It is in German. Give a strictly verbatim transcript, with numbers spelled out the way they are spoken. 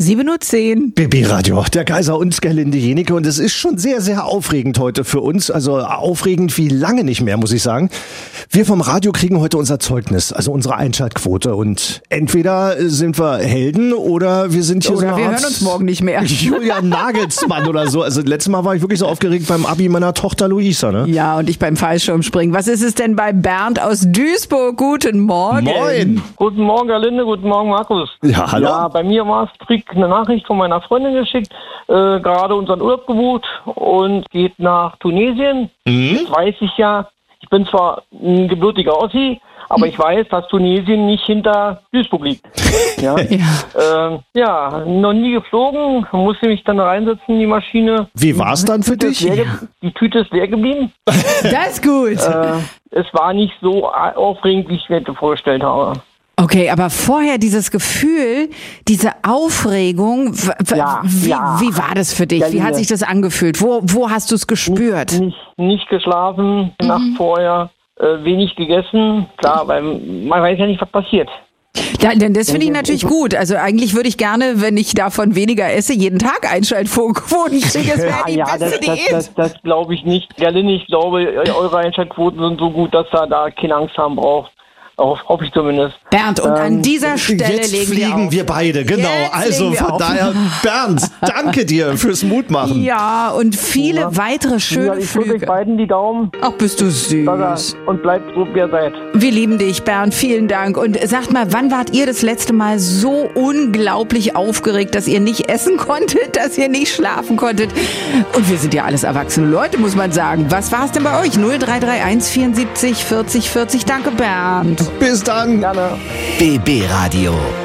sieben Uhr zehn. B B Radio, der Kaiser und Gerlinde Jenike. Und es ist schon sehr, sehr aufregend heute für uns. Also aufregend wie lange nicht mehr, muss ich sagen. Wir vom Radio kriegen heute unser Zeugnis, also unsere Einschaltquote. Und entweder sind wir Helden oder wir sind hier oder so eine wir Art hören uns morgen nicht mehr. Julian Nagelsmann oder so. Also letztes Mal war ich wirklich so aufgeregt beim Abi meiner Tochter Luisa, ne? Ja, und ich beim Fallschirmspringen. Was ist es denn bei Bernd aus Duisburg? Guten Morgen. Moin. Guten Morgen, Gerlinde. Guten Morgen, Markus. Ja, hallo. Ja, bei mir war es, krieg eine Nachricht von meiner Freundin geschickt, äh, gerade unseren Urlaub gebucht und geht nach Tunesien. Mhm. Das weiß ich ja. Ich bin zwar ein gebürtiger Ossi, aber ich weiß, dass Tunesien nicht hinter Duisburg liegt. Ja, Ja. äh, ja noch nie geflogen, musste mich dann reinsetzen in die Maschine. Wie war's dann für dich? Leer ge- Die Tüte ist leer geblieben. Das ist gut. äh, es war nicht so aufregend, wie ich mir vorgestellt habe. Okay, aber vorher dieses Gefühl, diese Aufregung, w- w- Ja, wie, ja. wie war das für dich? Ja, Wie hat ja. sich das angefühlt? Wo, wo hast du es gespürt? Nicht, nicht geschlafen, die Nacht vorher, äh, wenig gegessen. Klar, weil man weiß ja nicht, was passiert. Ja, denn das finde ich natürlich gut. Also eigentlich würde ich gerne, wenn ich davon weniger esse, jeden Tag Einschaltquoten kriege. Das wäre Ah, die ja, beste das, das, Diät. das, das glaube ich nicht. Gerlinde, ich glaube, eure Einschaltquoten sind so gut, dass er da keine Angst haben braucht. Auch, hoffe ich zumindest. Bernd, und an Ähm, dieser Stelle Jetzt legen wir fliegen auf. wir beide, genau. Jetzt Also legen wir von auf. daher, Bernd, danke dir fürs Mutmachen. Ja, und viele Ja. weitere Ja, schöne ich drücke euch Flüge. beiden die Daumen, Ach, bist du süß. und bleibt so, wie ihr seid. Wir lieben dich, Bernd. Vielen Dank. Und sagt mal, wann wart ihr das letzte Mal so unglaublich aufgeregt, dass ihr nicht essen konntet, dass ihr nicht schlafen konntet? Und wir sind ja alles erwachsene Leute, muss man sagen. Was war es denn bei euch? null drei drei eins vierundsiebzig vierzig vierzig. Danke, Bernd. Bis dann. Gerne. B B Radio.